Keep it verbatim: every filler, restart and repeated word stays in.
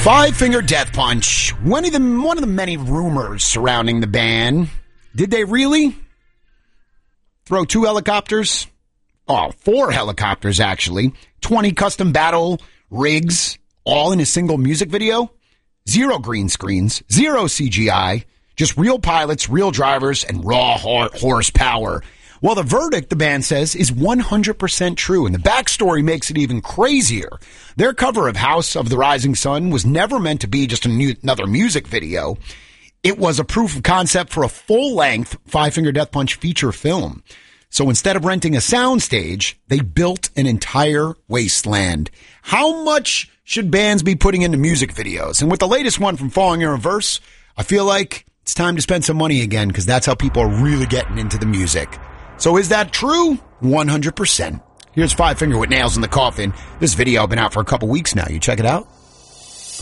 Five Finger Death Punch. One of the one of the many rumors surrounding the band. Did they really throw two helicopters? Oh, four helicopters actually. Twenty custom battle rigs, all in a single music video. Zero green screens, zero C G I, just real pilots, real drivers, and raw horsepower. Well, the verdict, the band says, is one hundred percent true, and the backstory makes it even crazier. Their cover of House of the Rising Sun was never meant to be just a new, another music video. It was a proof of concept for a full-length Five Finger Death Punch feature film. So instead of renting a soundstage, they built an entire wasteland. How much should bands be putting into music videos? And with the latest one from Falling in Reverse, I feel like it's time to spend some money again, because that's how people are really getting into the music. So is that true? one hundred percent. Here's Five Finger with Nails in the Coffin. This video has been out for a couple weeks now. You check it out.